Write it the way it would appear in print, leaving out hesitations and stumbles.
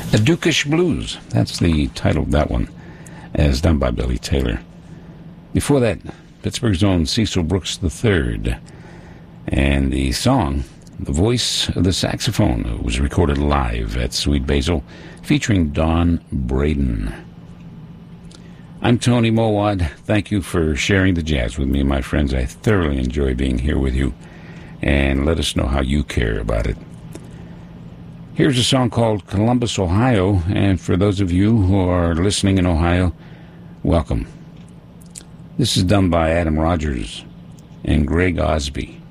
The Dukish Blues. That's the title of that one, as done by Billy Taylor. Before that, Pittsburgh's own Cecil Brooks III. And the song, The Voice of the Saxophone, was recorded live at Sweet Basil, featuring Don Braden. I'm Tony Mowad. Thank you for sharing the jazz with me, my friends. I thoroughly enjoy being here with you. And let us know how you care about it. Here's a song called Columbus, Ohio. And for those of you who are listening in Ohio, welcome. This is done by Adam Rogers and Greg Osby.